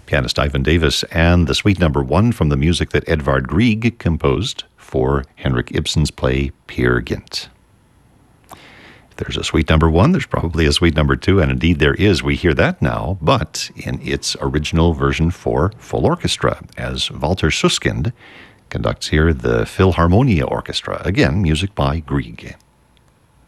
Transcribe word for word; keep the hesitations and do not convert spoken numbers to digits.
pianist Ivan Davis, and the suite number one from the music that Edvard Grieg composed for Henrik Ibsen's play Peer Gynt. If there's a suite number one, there's probably a suite number two, and indeed there is. We hear that now, but in its original version for full orchestra, as Walter Suskind conducts here the Philharmonia Orchestra. Again, music by Grieg.